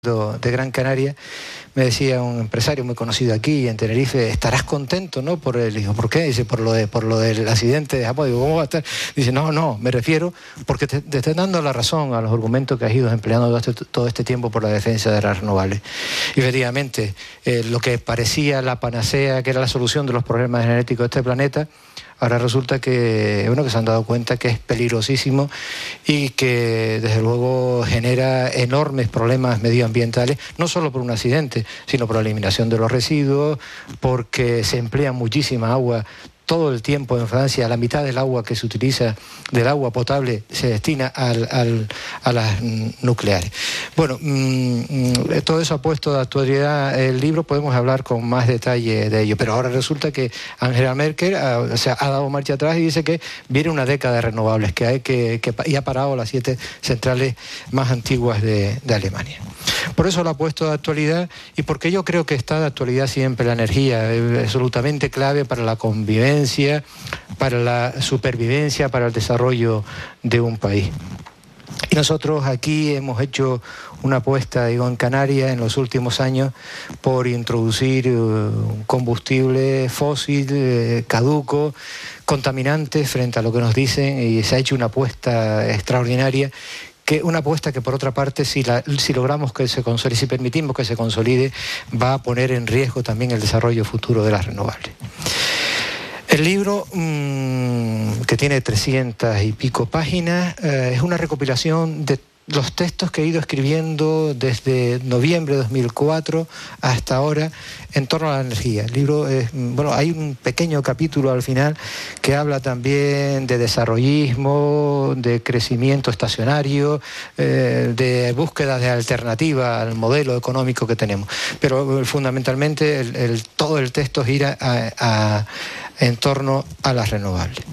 de Gran Canaria, me decía un empresario muy conocido aquí en Tenerife: estarás contento, ¿no? Digo, ¿por qué? Dice, por lo del accidente de Japón. Digo, ¿cómo va a estar? Dice, no, me refiero porque te están dando la razón a los argumentos que has ido empleando todo este tiempo por la defensa de las renovables. Y efectivamente, lo que parecía la panacea, que era la solución de los problemas genéticos de este planeta, ahora resulta que se han dado cuenta que es peligrosísimo y que desde luego genera enormes problemas medioambientales, no solo por un accidente, sino por la eliminación de los residuos, porque se emplea muchísima agua. Todo el tiempo en Francia, la mitad del agua que se utiliza, del agua potable, se destina a las nucleares. Bueno, todo eso ha puesto de actualidad el libro, podemos hablar con más detalle de ello, pero ahora resulta que Angela Merkel ha dado marcha atrás y dice que viene una década de renovables, y ha parado las 7 centrales más antiguas de Alemania. Por eso lo ha puesto de actualidad y porque yo creo que está de actualidad siempre la energía, es absolutamente clave para la convivencia, para la supervivencia, para el desarrollo de un país. Y nosotros aquí hemos hecho una apuesta, en Canarias en los últimos años por introducir un combustible fósil, caduco, contaminante frente a lo que nos dicen, y se ha hecho una apuesta extraordinaria. Una apuesta que, por otra parte, si logramos que se consolide, si permitimos que se consolide, va a poner en riesgo también el desarrollo futuro de las renovables. El libro, que tiene 300 y pico páginas, es una recopilación de los textos que he ido escribiendo desde noviembre de 2004 hasta ahora en torno a la energía. El libro hay un pequeño capítulo al final que habla también de desarrollismo, de crecimiento estacionario, de búsqueda de alternativa al modelo económico que tenemos. Pero fundamentalmente todo el texto gira en torno a las renovables.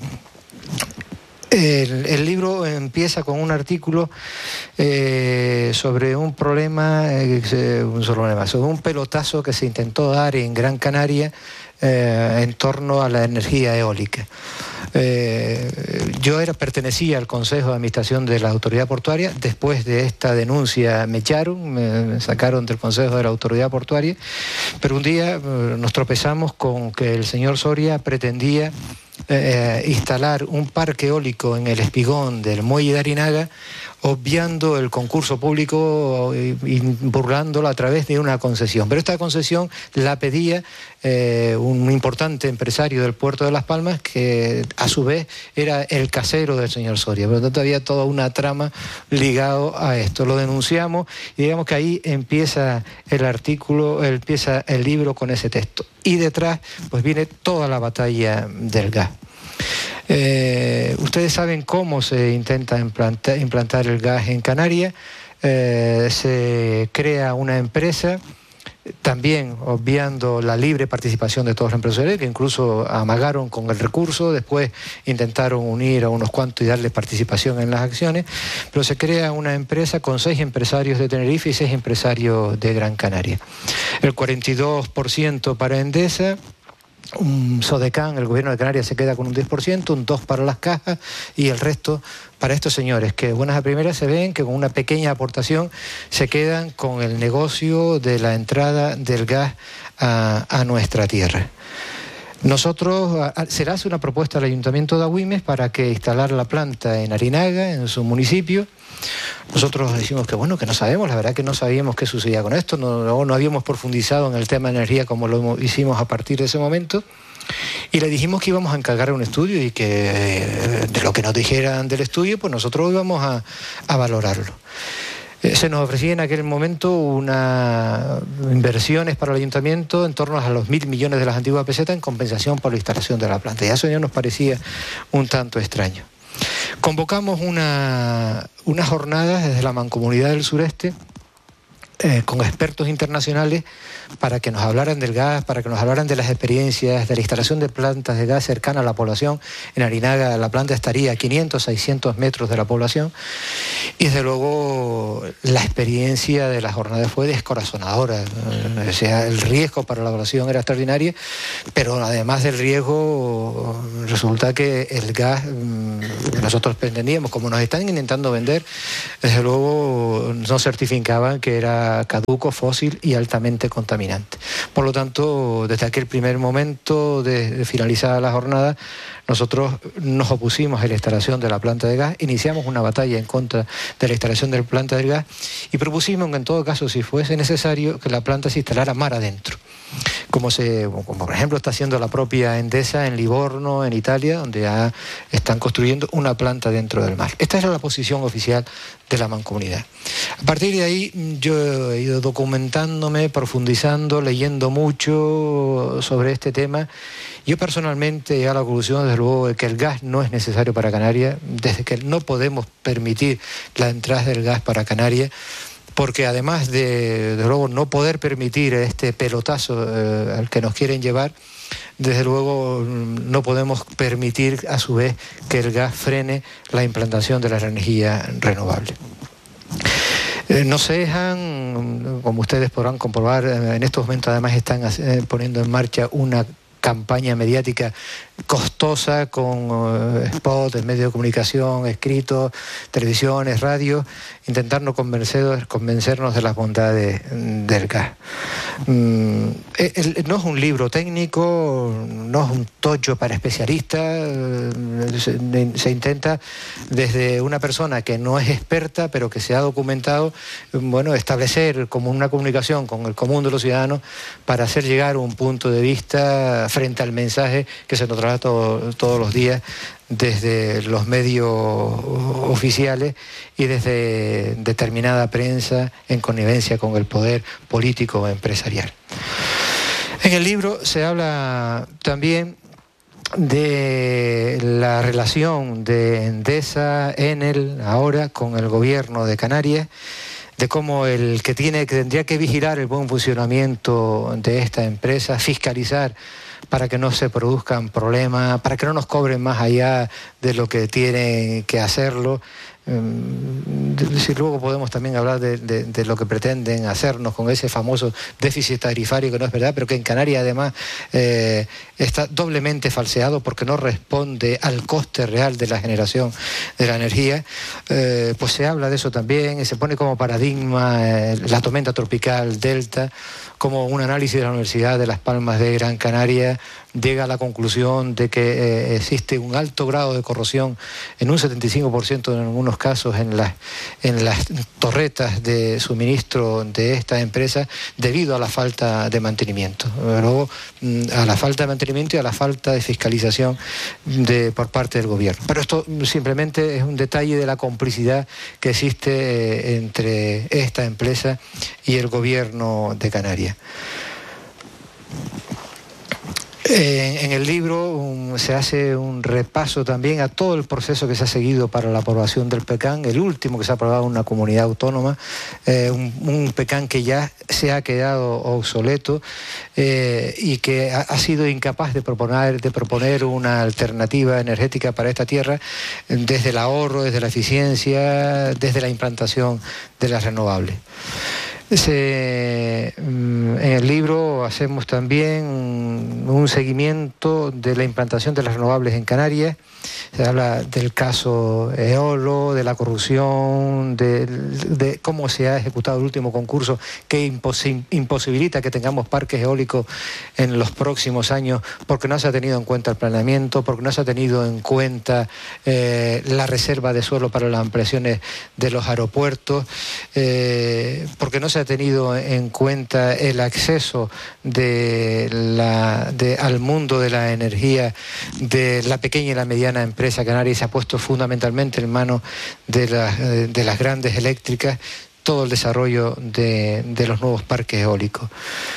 El libro empieza con un artículo sobre un problema, sobre un pelotazo que se intentó dar en Gran Canaria en torno a la energía eólica. Yo pertenecía al Consejo de Administración de la Autoridad Portuaria. Después de esta denuncia me echaron, me sacaron del Consejo de la Autoridad Portuaria, pero un día nos tropezamos con que el señor Soria pretendía instalar un parque eólico en el espigón del muelle de Arinaga, obviando el concurso público y burlándolo a través de una concesión. Pero esta concesión la pedía un importante empresario del puerto de Las Palmas, que a su vez era el casero del señor Soria. Por lo tanto, había toda una trama ligado a esto. Lo denunciamos y digamos que ahí empieza el artículo, empieza el libro con ese texto. Y detrás pues viene toda la batalla del gas. Ustedes saben cómo se intenta implantar el gas en Canarias. Se crea una empresa, también obviando la libre participación de todos los empresarios, que incluso amagaron con el recurso, después intentaron unir a unos cuantos y darle participación en las acciones, pero se crea una empresa con 6 empresarios de Tenerife y 6 empresarios de Gran Canaria. El 42% para Endesa. Sodecán, el gobierno de Canarias, se queda con un 10%, un 2% para las cajas y el resto para estos señores, que buenas a primeras se ven que con una pequeña aportación se quedan con el negocio de la entrada del gas a nuestra tierra. Nosotros, se le hace una propuesta al Ayuntamiento de Agüimes para que instalar la planta en Arinaga, en su municipio. Nosotros decimos que que no sabemos, la verdad que no sabíamos qué sucedía con esto, no habíamos profundizado en el tema de energía como lo hicimos a partir de ese momento, y le dijimos que íbamos a encargar un estudio y que de lo que nos dijeran del estudio, pues nosotros íbamos a valorarlo. Se nos ofrecía en aquel momento unas inversiones para el ayuntamiento en torno a los 1.000 millones de las antiguas pesetas en compensación por la instalación de la planta, y eso ya nos parecía un tanto extraño. Convocamos unas jornadas desde la Mancomunidad del Sureste con expertos internacionales para que nos hablaran del gas, para que nos hablaran de las experiencias de la instalación de plantas de gas cercana a la población. En Arinaga la planta estaría a 500, 600 metros de la población, y desde luego la experiencia de las jornadas fue descorazonadora. O sea, el riesgo para la población era extraordinario, pero además del riesgo resulta que el gas que nosotros pretendíamos, como nos están intentando vender, desde luego no certificaban que era ya caduco, fósil y altamente contaminante. Por lo tanto, desde aquel primer momento de finalizada la jornada, nosotros nos opusimos a la instalación de la planta de gas, iniciamos una batalla en contra de la instalación de la planta de gas y propusimos que en todo caso, si fuese necesario, que la planta se instalara mar adentro. Como por ejemplo está haciendo la propia Endesa en Livorno, en Italia, donde están construyendo una planta dentro del mar. Esta era la posición oficial de la Mancomunidad. A partir de ahí yo he ido documentándome, profundizando, leyendo mucho sobre este tema. Yo personalmente he llegado a la conclusión, desde luego, de que el gas no es necesario para Canarias, desde que no podemos permitir la entrada del gas para Canarias, porque además de luego no poder permitir este pelotazo al que nos quieren llevar, desde luego no podemos permitir a su vez que el gas frene la implantación de la energía renovable. No se dejan, como ustedes podrán comprobar, en estos momentos además están poniendo en marcha una campaña mediática costosa con spots en medios de comunicación, escritos, televisiones, radios, intentarnos convencernos de las bondades del gas. No es un libro técnico, no es un tocho para especialistas, se intenta desde una persona que no es experta pero que se ha documentado, establecer como una comunicación con el común de los ciudadanos para hacer llegar un punto de vista frente al mensaje que se nos traslada todos los días desde los medios oficiales y desde determinada prensa en connivencia con el poder político o empresarial. En el libro se habla también de la relación de Endesa, Enel, ahora con el gobierno de Canarias, de cómo el que tendría que vigilar el buen funcionamiento de esta empresa, fiscalizar para que no se produzcan problemas, para que no nos cobren más allá de lo que tienen que hacerlo. Si luego podemos también hablar de lo que pretenden hacernos con ese famoso déficit tarifario, que no es verdad, pero que en Canarias además está doblemente falseado porque no responde al coste real de la generación de la energía. Pues se habla de eso también, se pone como paradigma la tormenta tropical Delta, como un análisis de la Universidad de Las Palmas de Gran Canaria llega a la conclusión de que existe un alto grado de corrosión en un 75% en algunos casos en las torretas de suministro de esta empresa debido a la falta de mantenimiento. Luego, a la falta de mantenimiento y a la falta de fiscalización por parte del gobierno. Pero esto simplemente es un detalle de la complicidad que existe entre esta empresa y el gobierno de Canarias. En el libro se hace un repaso también a todo el proceso que se ha seguido para la aprobación del PECAN, el último que se ha aprobado en una comunidad autónoma, un PECAN que ya se ha quedado obsoleto y que ha sido incapaz de proponer una alternativa energética para esta tierra desde el ahorro, desde la eficiencia, desde la implantación de las renovables. En el libro hacemos también un seguimiento de la implantación de las renovables en Canarias. Se habla del caso Eolo, de la corrupción, de cómo se ha ejecutado el último concurso que imposibilita que tengamos parques eólicos en los próximos años porque no se ha tenido en cuenta el planeamiento, porque no se ha tenido en cuenta la reserva de suelo para las ampliaciones de los aeropuertos, porque no se ha tenido en cuenta el acceso al mundo de la energía de la pequeña y la mediana empresa canaria, y se ha puesto fundamentalmente en manos de las grandes eléctricas todo el desarrollo de los nuevos parques eólicos.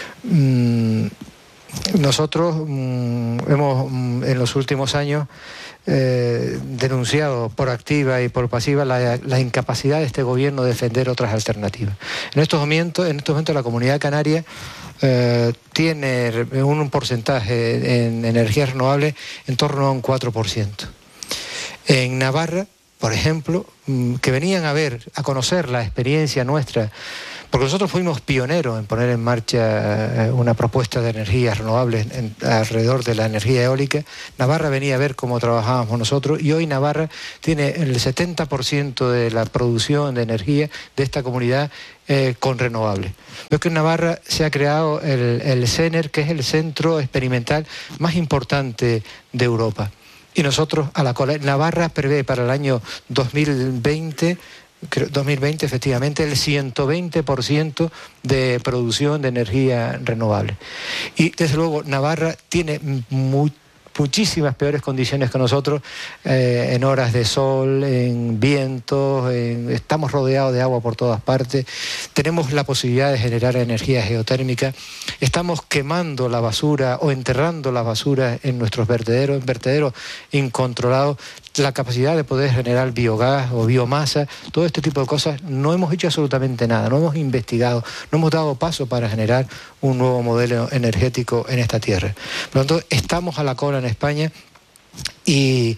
Nosotros hemos en los últimos años denunciado por activa y por pasiva la incapacidad de este gobierno de defender otras alternativas. En estos momentos la Comunidad Canaria tiene un porcentaje en energías renovables en torno a un 4%. En Navarra, por ejemplo, que venían a conocer la experiencia nuestra Porque nosotros fuimos pioneros en poner en marcha una propuesta de energías renovables alrededor de la energía eólica. Navarra venía a ver cómo trabajábamos nosotros y hoy Navarra tiene el 70% de la producción de energía de esta comunidad con renovables. Veo que en Navarra se ha creado el CENER, que es el centro experimental más importante de Europa. Y nosotros, a la cola, Navarra prevé para el año 2020 efectivamente el 120% de producción de energía renovable. Y desde luego Navarra tiene muchísimas peores condiciones que nosotros en horas de sol, en vientos, estamos rodeados de agua por todas partes, tenemos la posibilidad de generar energía geotérmica, estamos quemando la basura o enterrando la basura en nuestros vertederos incontrolados, la capacidad de poder generar biogás o biomasa, todo este tipo de cosas. No hemos hecho absolutamente nada, no hemos investigado, no hemos dado paso para generar un nuevo modelo energético en esta tierra. Por lo tanto, estamos a la cola en España y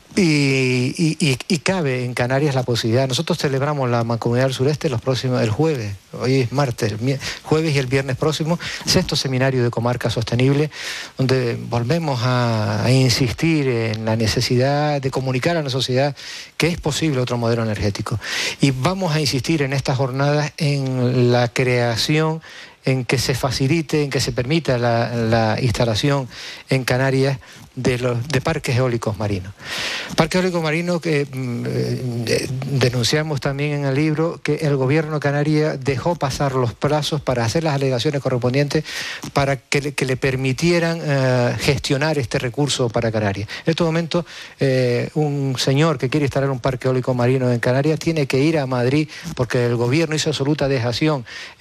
cabe en Canarias la posibilidad. Nosotros celebramos la Mancomunidad del Sureste el jueves, hoy es martes, el jueves y el viernes próximo, el 6º seminario de comarca sostenible, donde volvemos a insistir en la necesidad de comunicar a la sociedad que es posible otro modelo energético. Y vamos a insistir en estas jornadas en la creación, en que se facilite, en que se permita la instalación en Canarias de parques eólicos marinos. Parques eólicos marinos que denunciamos también en el libro que el gobierno canario dejó pasar los plazos para hacer las alegaciones correspondientes para que le permitieran gestionar este recurso para Canarias. En este momento, un señor que quiere instalar un parque eólico marino en Canarias tiene que ir a Madrid porque el gobierno hizo absoluta dejación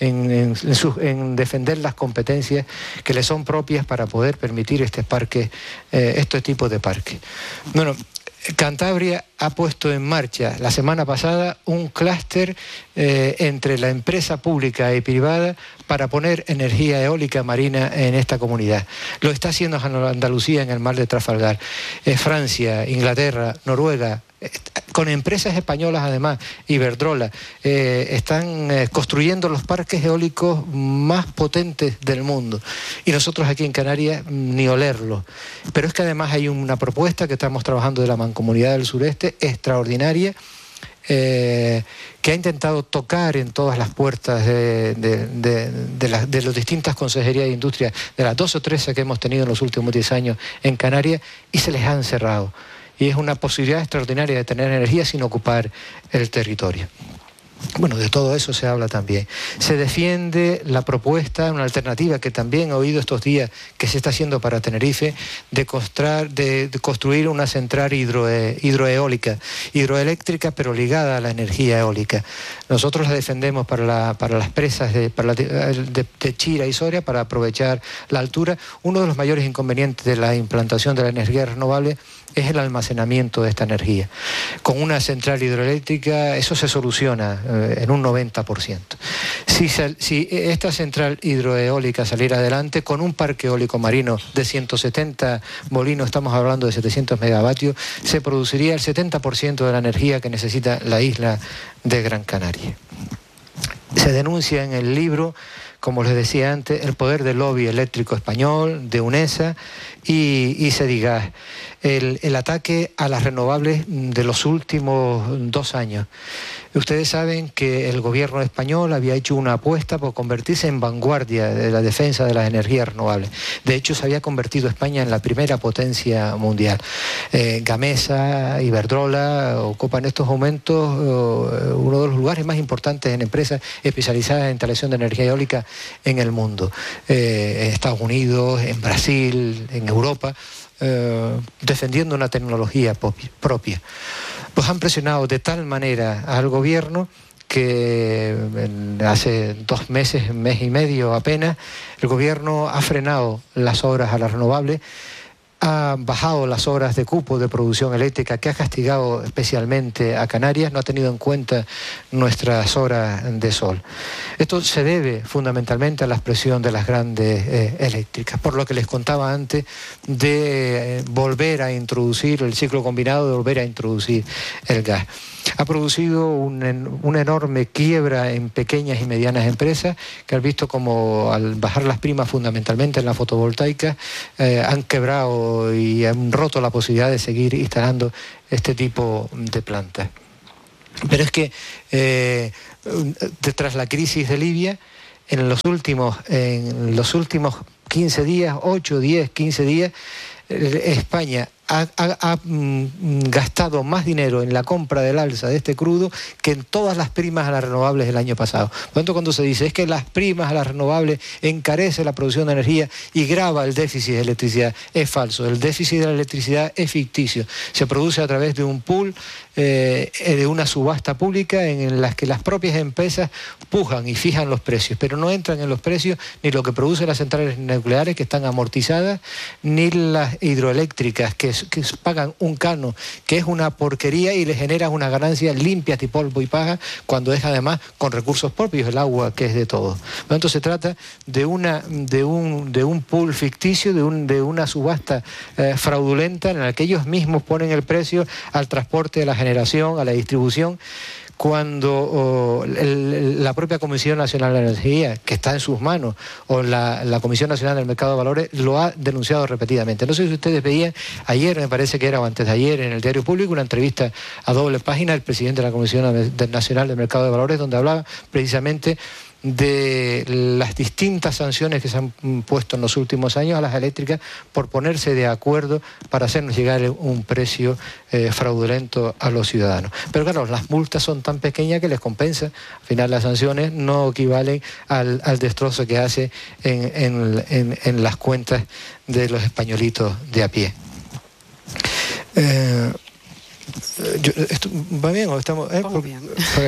en defender las competencias que le son propias para poder permitir este tipo de parques. Bueno, Cantabria ha puesto en marcha la semana pasada un clúster entre la empresa pública y privada para poner energía eólica marina en esta comunidad. Lo está haciendo Andalucía en el mar de Trafalgar. Francia, Inglaterra, Noruega, con empresas españolas además, Iberdrola, están construyendo los parques eólicos más potentes del mundo. Y nosotros aquí en Canarias ni olerlo. Pero es que además hay una propuesta que estamos trabajando de la Mancomunidad del Sureste extraordinaria, que ha intentado tocar en todas las puertas de las distintas consejerías de industria, de las 2 o 13 que hemos tenido en los últimos 10 años en Canarias, y se les han cerrado. Y es una posibilidad extraordinaria de tener energía sin ocupar el territorio. Bueno, de todo eso se habla también. Se defiende la propuesta, una alternativa que también he oído estos días que se está haciendo para Tenerife, de construir una central hidroeléctrica, pero ligada a la energía eólica. Nosotros la defendemos para las presas de Chira y Soria, para aprovechar la altura. Uno de los mayores inconvenientes de la implantación de la energía renovable es el almacenamiento de esta energía. Con una central hidroeléctrica eso se soluciona en un 90%. Si esta central hidroeólica saliera adelante, con un parque eólico marino de 170 molinos, estamos hablando de 700 megavatios, se produciría el 70% de la energía que necesita la isla de Gran Canaria. Se denuncia en el libro, como les decía antes, el poder del lobby eléctrico español, de UNESA y Sedigas, el ataque a las renovables de los últimos 2 años. Ustedes saben que el gobierno español había hecho una apuesta por convertirse en vanguardia de la defensa de las energías renovables. De hecho, se había convertido España en la primera potencia mundial. Gamesa, Iberdrola ocupan en estos momentos uno de los lugares más importantes en empresas especializadas en instalación de energía eólica en el mundo. En Estados Unidos, en Brasil, en Europa, defendiendo una tecnología propia. Pues han presionado de tal manera al gobierno que hace 2 meses, 1 mes y medio apenas, el gobierno ha frenado las obras a las renovables ha bajado las horas de cupo de producción eléctrica, que ha castigado especialmente a Canarias, no ha tenido en cuenta nuestras horas de sol. Esto se debe fundamentalmente a la expresión de las grandes eléctricas, por lo que les contaba antes de volver a introducir el ciclo combinado, de volver a introducir el gas. Ha producido una enorme quiebra en pequeñas y medianas empresas que han visto como al bajar las primas fundamentalmente en la fotovoltaica han quebrado y han roto la posibilidad de seguir instalando este tipo de plantas. Pero es que tras la crisis de Libia, en los últimos 15 días, 8, 10, 15 días, España ha gastado más dinero en la compra del alza de este crudo que en todas las primas a las renovables del año pasado. Por lo tanto, cuando se dice es que las primas a las renovables encarece la producción de energía y grava el déficit de electricidad, es falso. El déficit de la electricidad es ficticio. Se produce a través de un pool, de una subasta pública en las que las propias empresas pujan y fijan los precios, pero no entran en los precios ni lo que producen las centrales nucleares, que están amortizadas, ni las hidroeléctricas que pagan un canon que es una porquería y le generan unas ganancias limpias de polvo y paja, cuando es además con recursos propios el agua, que es de todos. Por lo tanto, se trata de un pool ficticio, de una subasta fraudulenta en la que ellos mismos ponen el precio al transporte, a la generación, a la distribución, cuando la propia Comisión Nacional de Energía, que está en sus manos, o la Comisión Nacional del Mercado de Valores, lo ha denunciado repetidamente. No sé si ustedes veían ayer, me parece que era o antes de ayer, en el Diario Público, una entrevista a doble página del presidente de la Comisión Nacional del Mercado de Valores, donde hablaba precisamente de las distintas sanciones que se han puesto en los últimos años a las eléctricas por ponerse de acuerdo para hacernos llegar un precio fraudulento a los ciudadanos. Pero claro, las multas son tan pequeñas que les compensa. Al final las sanciones no equivalen al destrozo que hace en las cuentas de los españolitos de a pie. ¿Va bien o estamos...? Vamos bien.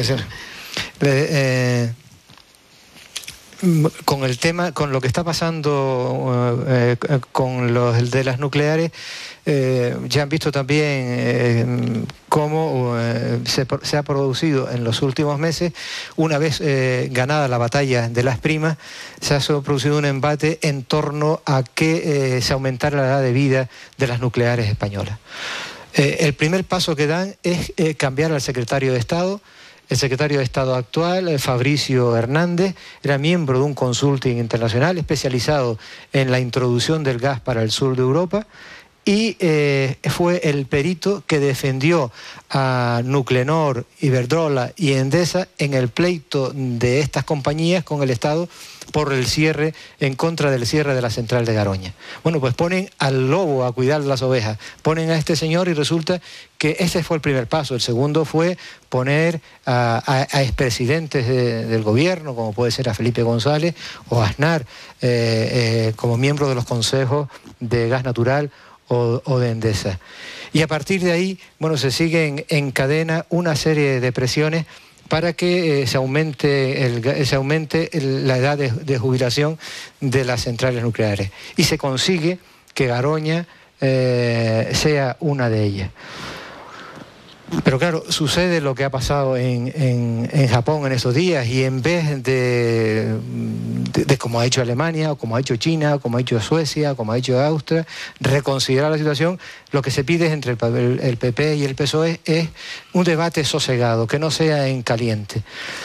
Con el tema, con lo que está pasando con los de las nucleares, ya han visto también cómo se ha producido en los últimos meses, una vez ganada la batalla de las primas, se ha producido un embate en torno a que se aumentara la edad de vida de las nucleares españolas. El primer paso que dan es cambiar al secretario de Estado. El secretario de Estado actual, Fabricio Hernández, era miembro de un consulting internacional especializado en la introducción del gas para el sur de Europa y fue el perito que defendió a Nuclenor, Iberdrola y Endesa en el pleito de estas compañías con el Estado por el cierre, en contra del cierre de la central de Garoña. Bueno, pues ponen al lobo a cuidar las ovejas, ponen a este señor y resulta que ese fue el primer paso. El segundo fue poner a expresidentes del gobierno, como puede ser a Felipe González o a Aznar, como miembro de los consejos de gas natural o de Endesa. Y a partir de ahí, bueno, se siguen en cadena una serie de presiones para que se aumente la edad de jubilación de las centrales nucleares. Y se consigue que Garoña sea una de ellas. Pero claro, sucede lo que ha pasado en Japón en estos días, y en vez de como ha hecho Alemania, o como ha hecho China, o como ha hecho Suecia, o como ha hecho Austria, reconsiderar la situación, lo que se pide entre el PP y el PSOE es un debate sosegado, que no sea en caliente.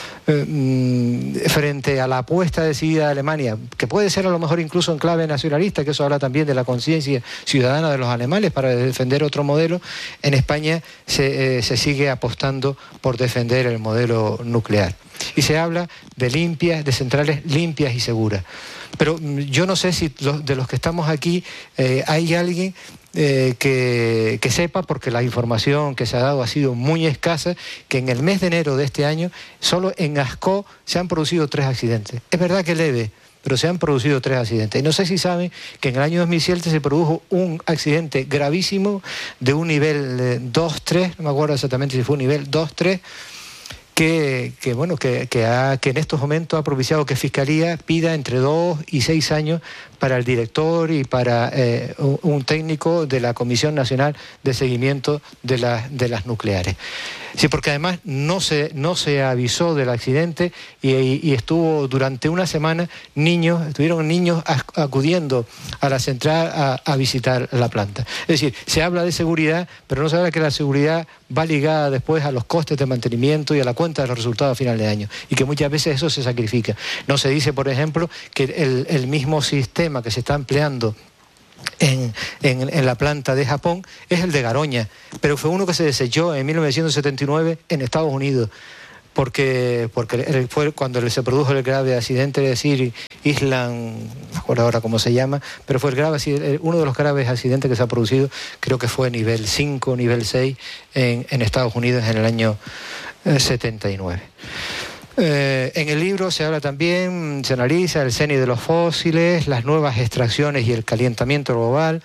Frente a la apuesta decidida de Alemania, que puede ser a lo mejor incluso en clave nacionalista, que eso habla también de la conciencia ciudadana de los alemanes para defender otro modelo, en España se sigue apostando por defender el modelo nuclear. Y se habla de centrales limpias y seguras. Pero yo no sé si de los que estamos aquí hay alguien que sepa, porque la información que se ha dado ha sido muy escasa, que en el mes de enero de este año solo en Ascó se han producido 3 accidentes. Es verdad que leve, pero se han producido 3 accidentes. Y no sé si saben que en el año 2007 se produjo un accidente gravísimo de un nivel 2-3, no me acuerdo exactamente si fue un nivel 2-3, bueno, que en estos momentos ha propiciado que Fiscalía pida entre 2 y 6 años para el director y para un técnico de la Comisión Nacional de Seguimiento de las Nucleares. Sí, porque además no se avisó del accidente y estuvo durante una semana estuvieron niños acudiendo a la central a visitar la planta. Es decir, se habla de seguridad, pero no se habla que la seguridad va ligada después a los costes de mantenimiento y a la cuenta de los resultados a final de año, y que muchas veces eso se sacrifica. No se dice, por ejemplo, que el mismo sistema que se está empleando en la planta de Japón es el de Garoña, pero fue uno que se desechó en 1979 en Estados Unidos, porque fue cuando se produjo el grave accidente, es decir, Island, no me acuerdo ahora cómo se llama, pero fue uno de los graves accidentes que se ha producido, creo que fue nivel 5, nivel 6 en Estados Unidos en el año 79. En el libro se habla también, se analiza el CENI de los fósiles, las nuevas extracciones y el calentamiento global.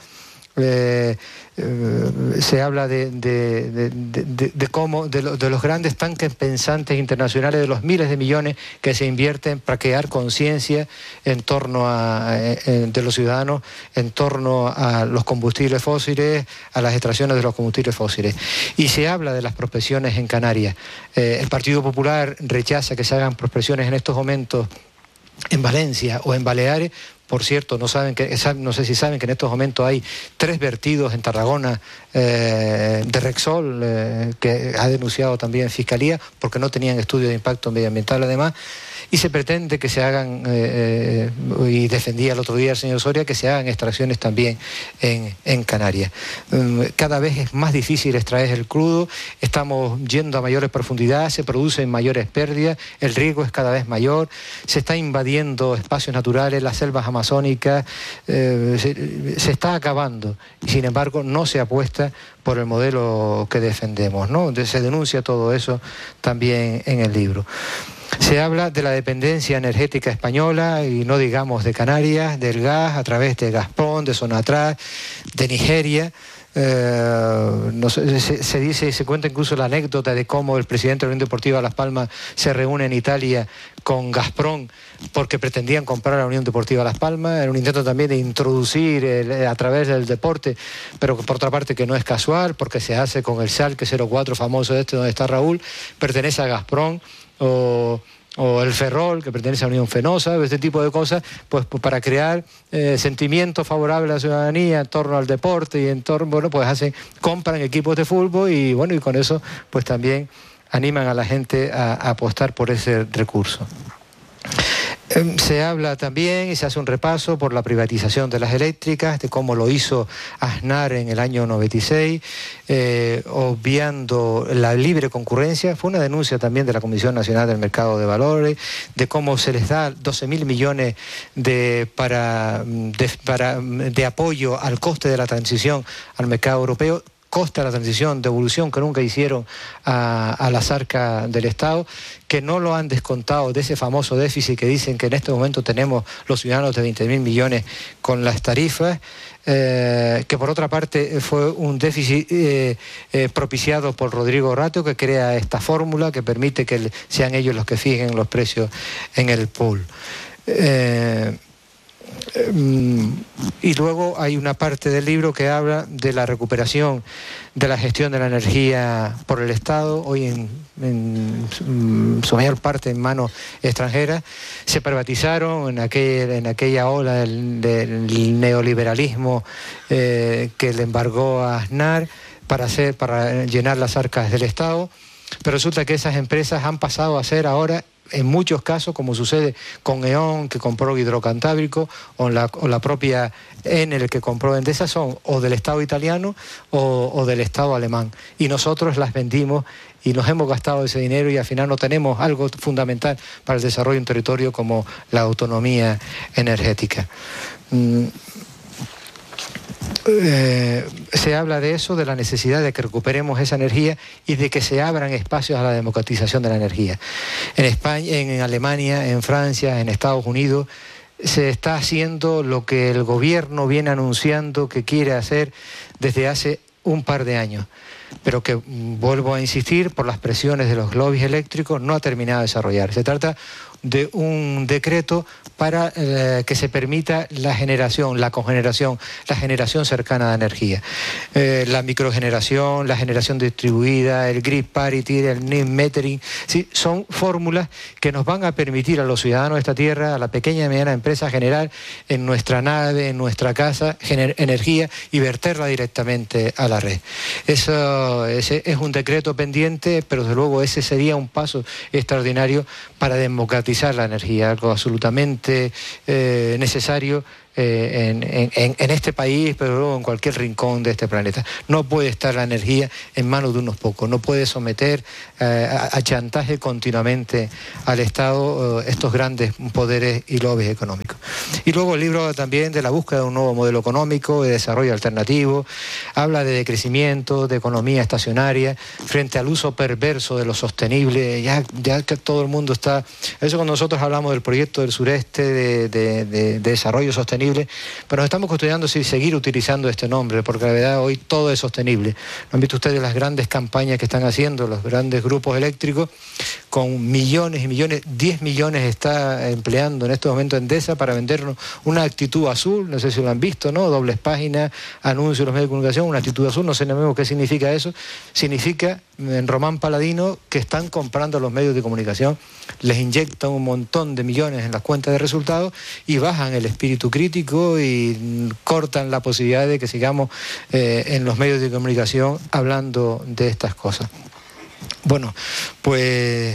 Se habla de los grandes tanques pensantes internacionales, de los miles de millones que se invierten para crear conciencia en torno de los ciudadanos en torno a los combustibles fósiles, a las extracciones de los combustibles fósiles. Y se habla de las prospecciones en Canarias. El Partido Popular rechaza que se hagan prospecciones en estos momentos en Valencia o en Baleares. Por cierto, no sé si saben que en estos momentos hay 3 vertidos en Tarragona de Repsol, que ha denunciado también Fiscalía, porque no tenían estudio de impacto medioambiental además, y se pretende que se hagan, y defendía el otro día el señor Soria, que se hagan extracciones también en Canarias. Cada vez es más difícil extraer el crudo, estamos yendo a mayores profundidades, se producen mayores pérdidas, el riesgo es cada vez mayor, se está invadiendo espacios naturales, las selvas amazónicas, se está acabando, y sin embargo no se apuesta por el modelo que defendemos, ¿no? Se denuncia todo eso también en el libro. Se habla de la dependencia energética española, y no digamos de Canarias, del gas a través de Gazprom, de Sonatrach, de Nigeria. Se dice y se cuenta incluso la anécdota de cómo el presidente de la Unión Deportiva Las Palmas se reúne en Italia con Gazprom porque pretendían comprar a la Unión Deportiva Las Palmas. Era un intento también de introducir a través del deporte, pero por otra parte que no es casual, porque se hace con el Schalke 04 famoso donde está Raúl, pertenece a Gazprom, o el Ferrol, que pertenece a la Unión Fenosa, este tipo de cosas, pues para crear sentimientos favorables a la ciudadanía en torno al deporte y en torno, bueno, pues compran equipos de fútbol y bueno, y con eso pues también animan a la gente a apostar por ese recurso. Se habla también y se hace un repaso por la privatización de las eléctricas, de cómo lo hizo Aznar en el año 96, obviando la libre concurrencia. Fue una denuncia también de la Comisión Nacional del Mercado de Valores, de cómo se les da 12.000 millones de apoyo al coste de la transición al mercado europeo, costa la transición, devolución que nunca hicieron a las arcas del Estado, que no lo han descontado de ese famoso déficit que dicen que en este momento tenemos los ciudadanos de 20.000 millones con las tarifas, que por otra parte fue un déficit propiciado por Rodrigo Rato, que crea esta fórmula que permite que sean ellos los que fijen los precios en el pool. Y luego hay una parte del libro que habla de la recuperación de la gestión de la energía por el Estado, hoy en su mayor parte en manos extranjeras. Se privatizaron en aquella ola del neoliberalismo que le embargó a Aznar para llenar las arcas del Estado, pero resulta que esas empresas han pasado a ser ahora, en muchos casos, como sucede con E.ON, que compró Hidrocantábrico, o la propia Enel, que compró Endesa, son o del Estado italiano o del Estado alemán. Y nosotros las vendimos y nos hemos gastado ese dinero y al final no tenemos algo fundamental para el desarrollo de un territorio como la autonomía energética. Se habla de eso, de la necesidad de que recuperemos esa energía y de que se abran espacios a la democratización de la energía. En España, en Alemania, en Francia, en Estados Unidos, se está haciendo lo que el gobierno viene anunciando que quiere hacer desde hace un par de años. pero que, vuelvo a insistir, por las presiones de los lobbies eléctricos no ha terminado de desarrollar. Se trata de un decreto para que se permita la generación, la cogeneración, la generación cercana de energía. La microgeneración, la generación distribuida, el grid parity, el net metering, ¿sí? Son fórmulas que nos van a permitir a los ciudadanos de esta tierra, a la pequeña y mediana empresa, generar en nuestra nave, en nuestra casa, energía y verterla directamente a la red. Ese es un decreto pendiente, pero desde luego ese sería un paso extraordinario para democratizar la energía, algo absolutamente necesario en este país, pero luego en cualquier rincón de este planeta. No puede estar la energía en manos de unos pocos, no puede someter a chantaje continuamente al Estado estos grandes poderes y lobbies económicos. Y luego el libro también de la búsqueda de un nuevo modelo económico, de desarrollo alternativo, habla de decrecimiento, de economía estacionaria, frente al uso perverso de lo sostenible, ya que todo el mundo está... Eso cuando nosotros hablamos del proyecto del sureste de desarrollo sostenible, pero nos estamos cuestionando si seguir utilizando este nombre, porque la verdad hoy todo es sostenible. ¿No han visto ustedes las grandes campañas que están haciendo los grandes grupos eléctricos con millones y millones? 10 millones está empleando en este momento Endesa para vendernos una actitud azul, no sé si lo han visto, ¿no? Dobles páginas, anuncios en los medios de comunicación, una actitud azul, no sé qué significa eso. Significa, en Román Paladino, que están comprando los medios de comunicación, les inyectan un montón de millones en las cuentas de resultados y bajan el espíritu crítico y cortan la posibilidad de que sigamos en los medios de comunicación hablando de estas cosas. Bueno, pues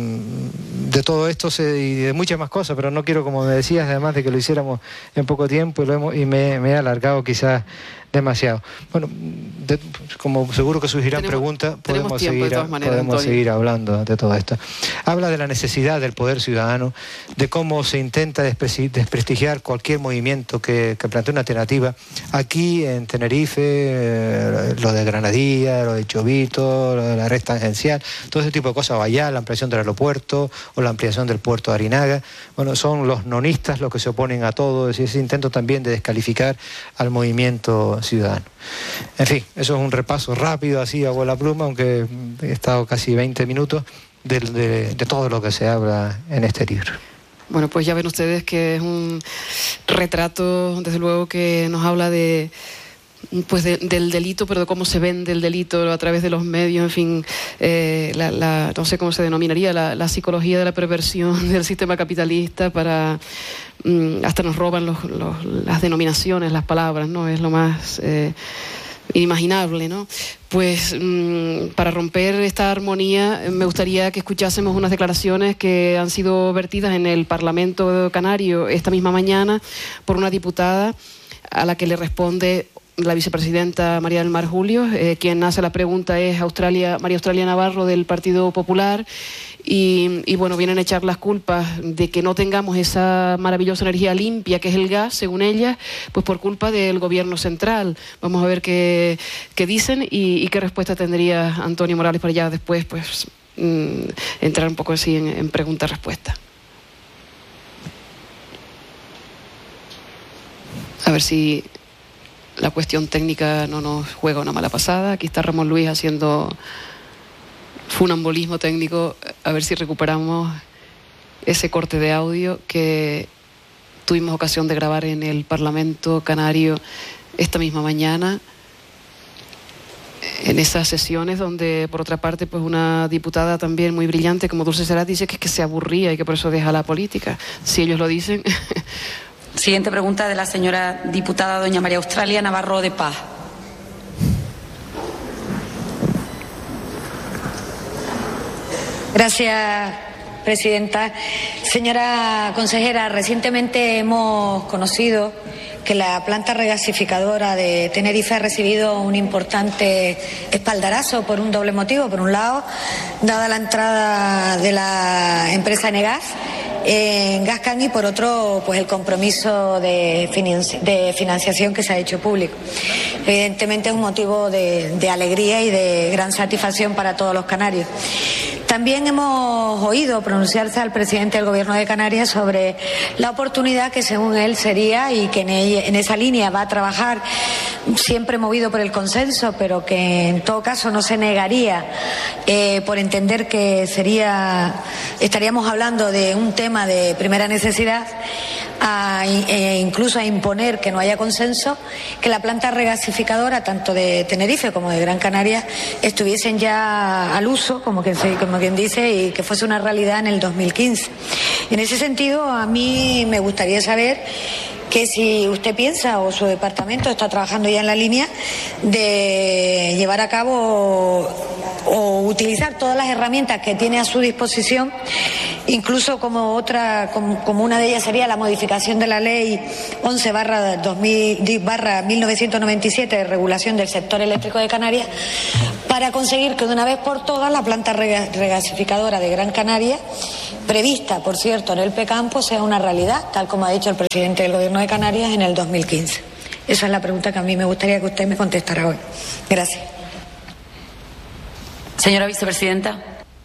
de todo esto y de muchas más cosas, pero no quiero, como me decías, además de que lo hiciéramos en poco tiempo y me he alargado quizás demasiado. Bueno, como seguro que surgirán preguntas, podemos seguir hablando de todo esto. Habla de la necesidad del poder ciudadano, de cómo se intenta desprestigiar cualquier movimiento que plantee una alternativa. Aquí en Tenerife, lo de Granadilla, lo de Chovito, lo de la red tangencial, todo ese tipo de cosas, allá la ampliación del aeropuerto o la ampliación del puerto de Arinaga. Bueno, son los nonistas los que se oponen a todo, es ese intento también de descalificar al movimiento ciudadano. En fin, eso es un repaso rápido, así a vuela pluma, aunque he estado casi 20 minutos de todo lo que se habla en este libro. Bueno, pues ya ven ustedes que es un retrato, desde luego, que nos habla del delito, pero de cómo se vende el delito a través de los medios, en fin, no sé cómo se denominaría, la psicología de la perversión del sistema capitalista para... hasta nos roban las denominaciones, las palabras, ¿no? Es lo más inimaginable, ¿no? Pues para romper esta armonía me gustaría que escuchásemos unas declaraciones que han sido vertidas en el Parlamento Canario esta misma mañana por una diputada a la que le responde la vicepresidenta María del Mar Julio. Quien hace la pregunta es María Australia Navarro, del Partido Popular, y bueno, vienen a echar las culpas de que no tengamos esa maravillosa energía limpia que es el gas, según ella, pues por culpa del gobierno central. Vamos a ver qué dicen y qué respuesta tendría Antonio Morales para ya después pues entrar un poco así en pregunta-respuesta. A ver si la cuestión técnica no nos juega una mala pasada. Aquí está Ramón Luis haciendo funambulismo técnico, a ver si recuperamos ese corte de audio que tuvimos ocasión de grabar en el Parlamento Canario esta misma mañana, en esas sesiones donde, por otra parte, pues una diputada también muy brillante como Dulce Serrat dice que es que se aburría y que por eso deja la política. Si ellos lo dicen... Siguiente pregunta de la señora diputada doña María Australia Navarro de Paz. Gracias, presidenta. Señora consejera, recientemente hemos conocido que la planta regasificadora de Tenerife ha recibido un importante espaldarazo por un doble motivo. Por un lado, dada la entrada de la empresa Enegas en Gascan, y por otro, pues el compromiso de financiación que se ha hecho público. Evidentemente es un motivo de alegría y de gran satisfacción para todos los canarios. También hemos oído pronunciarse al presidente del Gobierno de Canarias sobre la oportunidad que según él sería, y que en esa línea va a trabajar, siempre movido por el consenso, pero que en todo caso no se negaría por entender que estaríamos hablando de un tema de primera necesidad, incluso a imponer que no haya consenso, que la planta regasificadora tanto de Tenerife como de Gran Canaria estuviesen ya al uso, como quien dice, y que fuese una realidad en el 2015. En ese sentido, a mí me gustaría saber que si usted piensa o su departamento está trabajando ya en la línea de llevar a cabo o utilizar todas las herramientas que tiene a su disposición, incluso como una de ellas sería la modificación de la ley 11/1997 de regulación del sector eléctrico de Canarias, para conseguir que de una vez por todas la planta regasificadora de Gran Canaria, prevista por cierto en el PECAMPO, sea una realidad, tal como ha dicho el presidente del Gobierno de Canarias en el 2015. Esa es la pregunta que a mí me gustaría que usted me contestara hoy. Gracias. Señora vicepresidenta.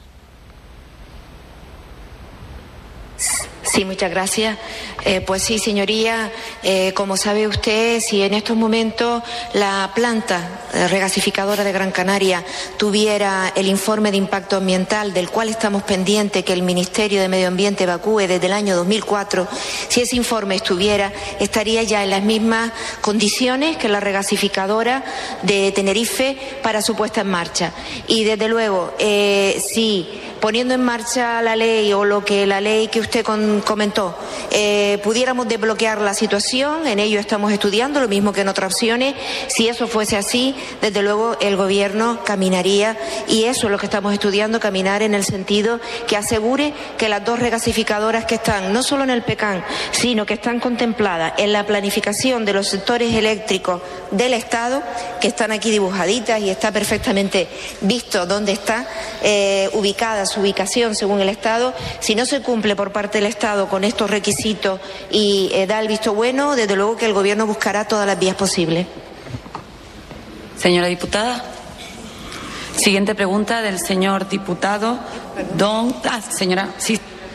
Sí, muchas gracias. Pues sí, señoría, como sabe usted, si en estos momentos la planta regasificadora de Gran Canaria tuviera el informe de impacto ambiental, del cual estamos pendientes que el Ministerio de Medio Ambiente evacúe desde el año 2004, si ese informe estaría ya en las mismas condiciones que la regasificadora de Tenerife para su puesta en marcha. Y desde luego, si poniendo en marcha la ley o la ley que usted comentó, pudiéramos desbloquear la situación, en ello estamos estudiando, lo mismo que en otras opciones. Si eso fuese así, desde luego el Gobierno caminaría, y eso es lo que estamos estudiando, caminar en el sentido que asegure que las dos regasificadoras que están, no solo en el PECAM, sino que están contempladas en la planificación de los sectores eléctricos del Estado, que están aquí dibujaditas y está perfectamente visto dónde está ubicada su ubicación según el Estado. Si no se cumple por parte del Estado con estos requisitos y da el visto bueno, desde luego que el Gobierno buscará todas las vías posibles. Señora diputada. Siguiente pregunta del señor diputado señora. Sí.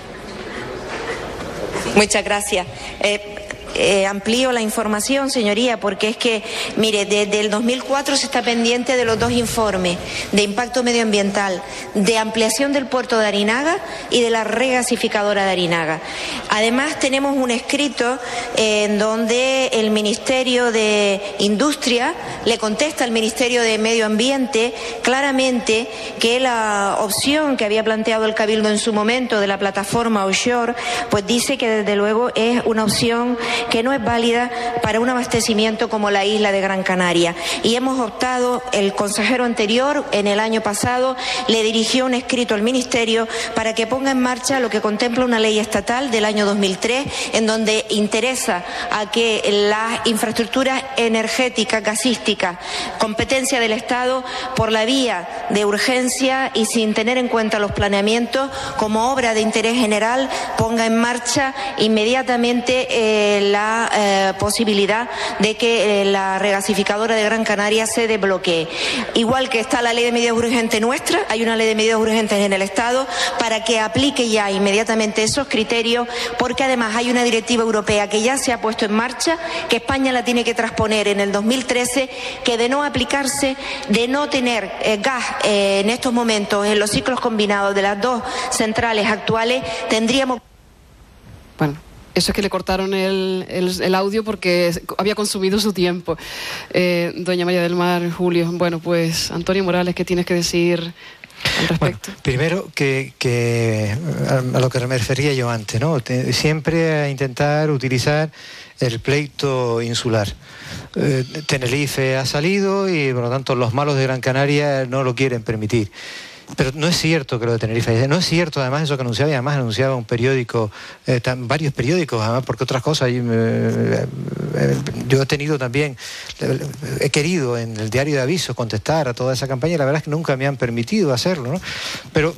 Muchas gracias. Amplío la información, señoría, porque es que, mire, desde el 2004 se está pendiente de los dos informes de impacto medioambiental, de ampliación del puerto de Arinaga y de la regasificadora de Arinaga. Además, tenemos un escrito en donde el Ministerio de Industria le contesta al Ministerio de Medio Ambiente claramente que la opción que había planteado el Cabildo en su momento de la plataforma offshore, pues dice que desde luego es una opción que no es válida para un abastecimiento como la isla de Gran Canaria. Y hemos optado, el consejero anterior, en el año pasado, le dirigió un escrito al Ministerio para que ponga en marcha lo que contempla una ley estatal del año 2003, en donde interesa a que las infraestructuras energéticas, gasísticas, competencia del Estado, por la vía de urgencia y sin tener en cuenta los planeamientos, como obra de interés general, ponga en marcha inmediatamente la posibilidad de que la regasificadora de Gran Canaria se desbloquee. Igual que está la ley de medidas urgentes nuestra, hay una ley de medidas urgentes en el Estado para que aplique ya inmediatamente esos criterios, porque además hay una directiva europea que ya se ha puesto en marcha, que España la tiene que transponer en el 2013, que de no aplicarse, de no tener gas en estos momentos en los ciclos combinados de las dos centrales actuales, tendríamos... Bueno, eso es que le cortaron el audio porque había consumido su tiempo. Doña María del Mar, Julio. Bueno, pues Antonio Morales, ¿qué tienes que decir al respecto? Bueno, primero que a lo que me refería yo antes, ¿no? Siempre a intentar utilizar el pleito insular. Tenerife ha salido y por lo tanto los malos de Gran Canaria no lo quieren permitir. Pero no es cierto que lo de Tenerife, no es cierto además eso que anunciaba, y además anunciaba un periódico, varios periódicos además, porque otras cosas, yo he tenido también, he querido en el diario de avisos contestar a toda esa campaña, y la verdad es que nunca me han permitido hacerlo, ¿no? Pero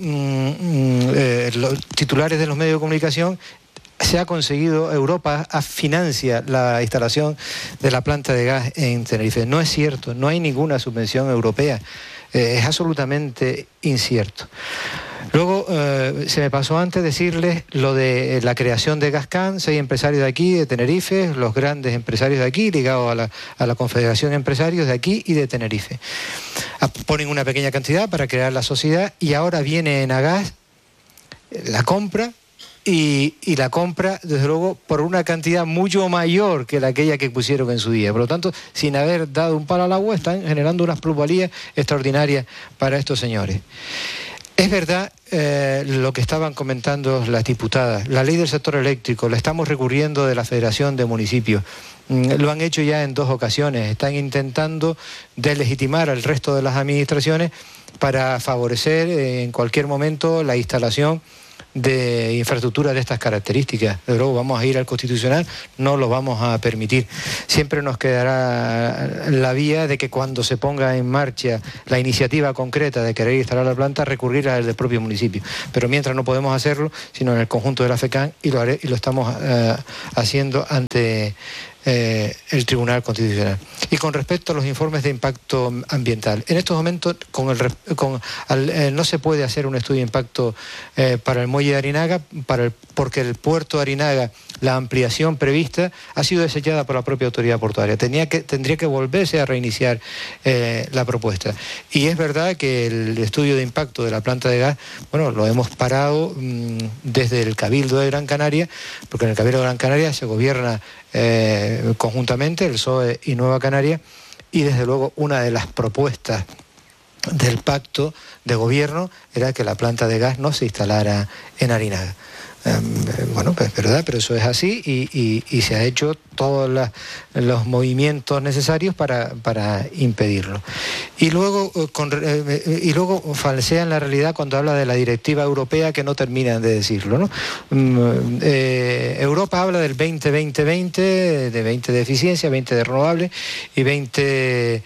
los titulares de los medios de comunicación, se ha conseguido, Europa financia la instalación de la planta de gas en Tenerife. No es cierto, no hay ninguna subvención europea. Es absolutamente incierto. Luego, se me pasó antes decirles lo de la creación de Gascan. 6 empresarios de aquí, de Tenerife, los grandes empresarios de aquí, ligados a la Confederación de Empresarios de aquí y de Tenerife. Ponen una pequeña cantidad para crear la sociedad y ahora viene Enagás, la compra, y la compra, desde luego, por una cantidad mucho mayor que aquella que pusieron en su día. Por lo tanto, sin haber dado un palo al agua, están generando unas plusvalías extraordinarias para estos señores. Es verdad lo que estaban comentando las diputadas. La ley del sector eléctrico la estamos recurriendo de la Federación de Municipios. Lo han hecho ya en 2 ocasiones. Están intentando deslegitimar al resto de las administraciones para favorecer en cualquier momento la instalación de infraestructura de estas características. De luego vamos a ir al Constitucional, no lo vamos a permitir. Siempre nos quedará la vía de que cuando se ponga en marcha la iniciativa concreta de querer instalar la planta, recurrir al del propio municipio. Pero mientras no podemos hacerlo, sino en el conjunto de la FECAN, y lo estamos haciendo ante el Tribunal Constitucional. Y con respecto a los informes de impacto ambiental, en estos momentos no se puede hacer un estudio de impacto para el muelle de Arinaga, porque el puerto de Arinaga, la ampliación prevista, ha sido desechada por la propia autoridad portuaria. Tendría que volverse a reiniciar la propuesta. Y es verdad que el estudio de impacto de la planta de gas, bueno, lo hemos parado desde el Cabildo de Gran Canaria, porque en el Cabildo de Gran Canaria se gobierna conjuntamente el PSOE y Nueva Canaria, y desde luego una de las propuestas del pacto de gobierno era que la planta de gas no se instalara en Arinaga. Bueno, pues es verdad, pero eso es así y se ha hecho todos los movimientos necesarios para impedirlo. Y luego falsean la realidad cuando habla de la directiva europea, que no terminan de decirlo, ¿no? Europa habla del 20-20-20, de 20 de eficiencia, 20 de renovables y 20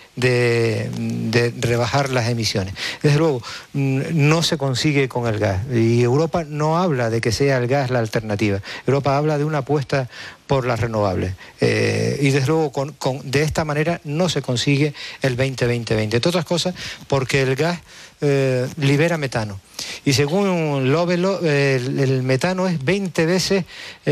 de rebajar las emisiones. Desde luego, no se consigue con el gas, y Europa no habla de que sea el gas la alternativa. Europa habla de una apuesta por las renovables, y desde luego de esta manera no se consigue el 20-20-20, entre otras cosas porque el gas libera metano, y según Lovelo el metano es 20 veces,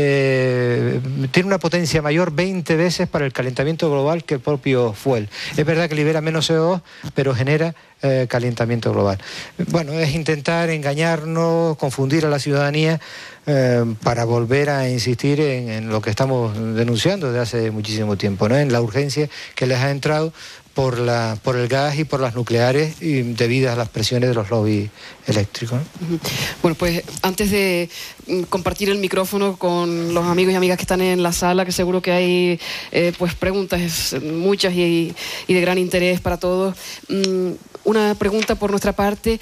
tiene una potencia mayor 20 veces para el calentamiento global que el propio fuel. Es verdad que libera menos CO2, pero genera calentamiento global. Bueno, es intentar engañarnos, confundir a la ciudadanía para volver a insistir en lo que estamos denunciando desde hace muchísimo tiempo, ¿no? En la urgencia que les ha entrado por el gas y por las nucleares, y debidas a las presiones de los lobbies eléctricos, ¿no? Bueno, pues antes de compartir el micrófono con los amigos y amigas que están en la sala, que seguro que hay pues preguntas muchas y de gran interés para todos, una pregunta por nuestra parte.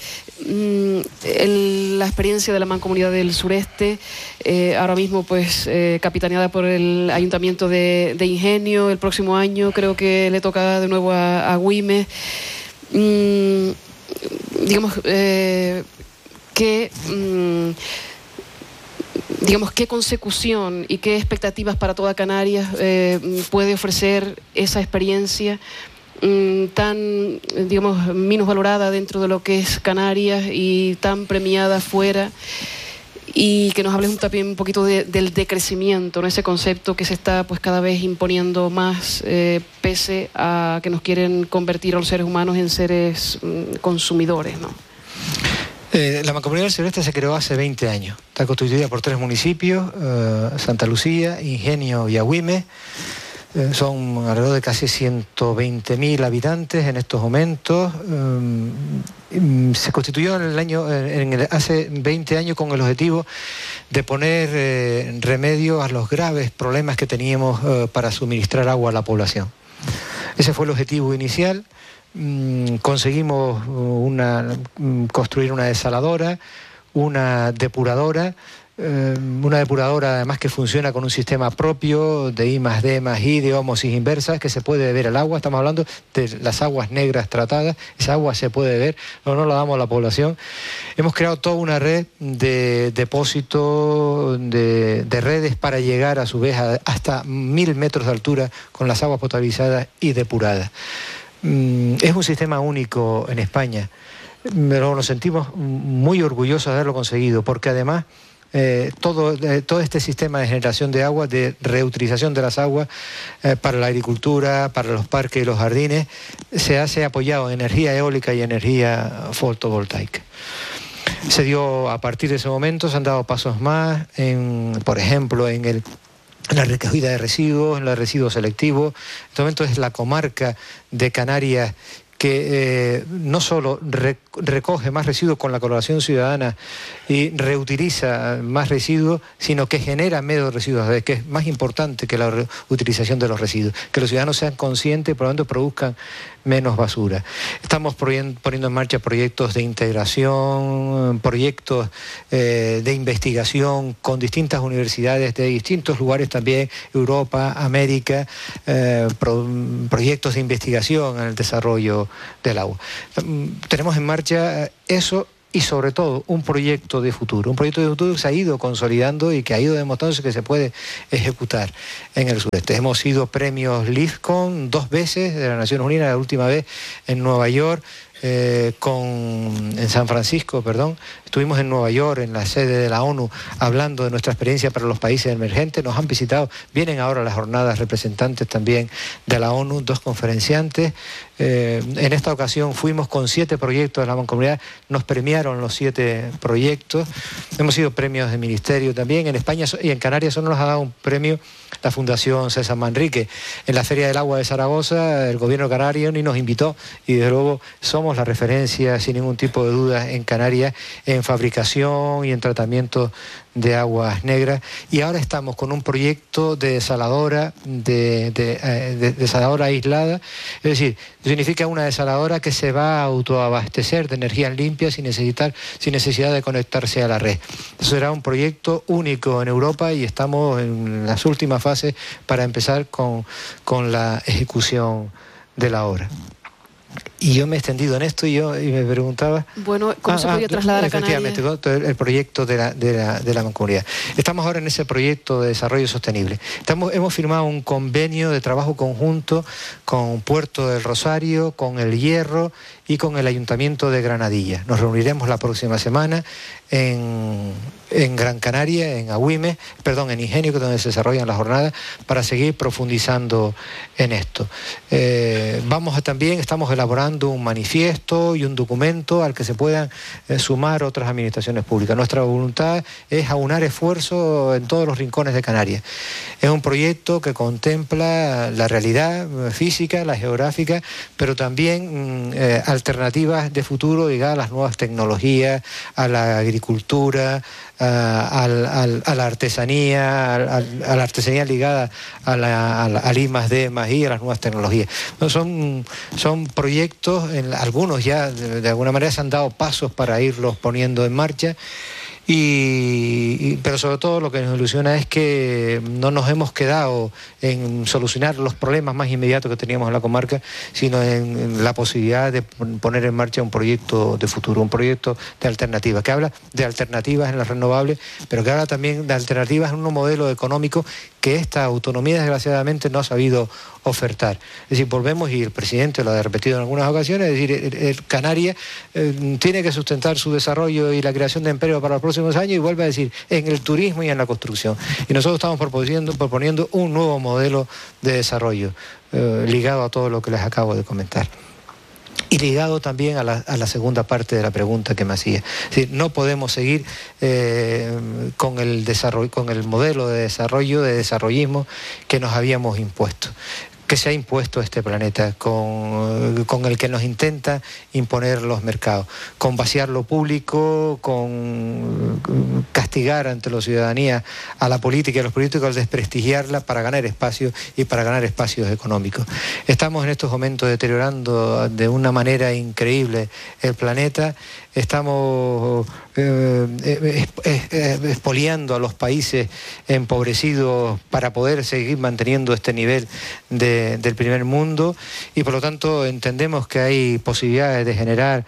La experiencia de la Mancomunidad del Sureste, ahora mismo pues capitaneada por el Ayuntamiento de Ingenio. El próximo año creo que le toca de nuevo a Güímez. Digamos, ¿qué consecución y qué expectativas para toda Canarias puede ofrecer esa experiencia tan, digamos, minusvalorada dentro de lo que es Canarias y tan premiada fuera? Y que nos hables también un poquito del decrecimiento, ¿no? Ese concepto que se está pues cada vez imponiendo más, pese a que nos quieren convertir a los seres humanos en seres consumidores, ¿no? La Mancomunidad del Sureste se creó hace 20 años. Está constituida por 3 municipios, Santa Lucía, Ingenio y Agüime. Son alrededor de casi 120.000 habitantes en estos momentos. Se constituyó hace 20 años con el objetivo de poner remedio a los graves problemas que teníamos para suministrar agua a la población. Ese fue el objetivo inicial. Conseguimos construir una desaladora, una depuradora además que funciona con un sistema propio de I+D+I, de ósmosis inversa, que se puede beber el agua. Estamos hablando de las aguas negras tratadas. Esa agua se puede beber, no la damos a la población. Hemos creado toda una red de depósitos, de redes para llegar a su vez hasta 1000 metros de altura con las aguas potabilizadas y depuradas. Es un sistema único en España. Pero nos sentimos muy orgullosos de haberlo conseguido, porque además todo este sistema de generación de agua, de reutilización de las aguas para la agricultura, para los parques y los jardines, se hace apoyado en energía eólica y energía fotovoltaica. Se dio, a partir de ese momento, se han dado pasos más, por ejemplo, en la recogida de residuos, en los residuos selectivos. En este momento es la comarca de Canarias que no solo recoge más residuos con la colaboración ciudadana y reutiliza más residuos, sino que genera menos residuos, que es más importante que la utilización de los residuos, que los ciudadanos sean conscientes y por lo tanto produzcan menos basura. Estamos poniendo en marcha proyectos de integración, proyectos de investigación con distintas universidades de distintos lugares también, Europa, América, proyectos de investigación en el desarrollo del agua. Tenemos en marcha eso y sobre todo un proyecto de futuro que se ha ido consolidando y que ha ido demostrándose que se puede ejecutar en el sureste. Hemos sido premios LIFCON 2 veces de las Naciones Unidas, la última vez en Nueva York, en San Francisco, perdón. Estuvimos en Nueva York, en la sede de la ONU, hablando de nuestra experiencia para los países emergentes. Nos han visitado, vienen ahora las jornadas representantes también de la ONU, 2 conferenciantes. En esta ocasión fuimos con 7 proyectos de la Mancomunidad, nos premiaron los 7 proyectos. Hemos sido premios de ministerio también. En España y en Canarias solo nos ha dado un premio la Fundación César Manrique. En la Feria del Agua de Zaragoza, el gobierno canario ni nos invitó y desde luego somos la referencia sin ningún tipo de duda en Canarias en fabricación y en tratamiento de aguas negras, y ahora estamos con un proyecto de desaladora, de desaladora aislada, es decir, significa una desaladora que se va a autoabastecer de energías limpias sin necesidad de conectarse a la red. Eso será un proyecto único en Europa y estamos en las últimas fases para empezar con la ejecución de la obra. Y yo me he extendido en esto y me preguntaba... Bueno, ¿cómo se podía trasladar a Canarias? Efectivamente, el proyecto de la Mancomunidad. Estamos ahora en ese proyecto de desarrollo sostenible. Hemos firmado un convenio de trabajo conjunto con Puerto del Rosario, con El Hierro y con el Ayuntamiento de Granadilla. Nos reuniremos la próxima semana en Gran Canaria, en Ingenio, que es donde se desarrollan las jornadas, para seguir profundizando en esto. Estamos elaborando un manifiesto y un documento al que se puedan sumar otras administraciones públicas. Nuestra voluntad es aunar esfuerzos en todos los rincones de Canarias. Es un proyecto que contempla la realidad física, la geográfica, pero también alternativas de futuro ligadas a las nuevas tecnologías, a la agricultura, a la artesanía, a la artesanía ligada al I+D+I, a las nuevas tecnologías. Son proyectos, algunos ya de alguna manera se han dado pasos para irlos poniendo en marcha. Pero sobre todo lo que nos ilusiona es que no nos hemos quedado en solucionar los problemas más inmediatos que teníamos en la comarca, sino en la posibilidad de poner en marcha un proyecto de futuro, un proyecto de alternativas, que habla de alternativas en las renovables, pero que habla también de alternativas en un modelo económico que esta autonomía desgraciadamente no ha sabido ofertar. Es decir, volvemos, y el presidente lo ha repetido en algunas ocasiones, es decir, Canarias tiene que sustentar su desarrollo y la creación de empleo para los próximos años, y vuelve a decir, en el turismo y en la construcción. Y nosotros estamos proponiendo un nuevo modelo de desarrollo ligado a todo lo que les acabo de comentar. Y ligado también a la segunda parte de la pregunta que me hacía. Es decir, no podemos seguir con el modelo de desarrollismo que nos habíamos impuesto, que se ha impuesto este planeta, con el que nos intenta imponer los mercados, con vaciar lo público, con castigar ante la ciudadanía a la política y a los políticos, al desprestigiarla para ganar espacios y para ganar espacios económicos. Estamos en estos momentos deteriorando de una manera increíble el planeta. Estamos expoliando a los países empobrecidos para poder seguir manteniendo este nivel del primer mundo, y por lo tanto entendemos que hay posibilidades de generar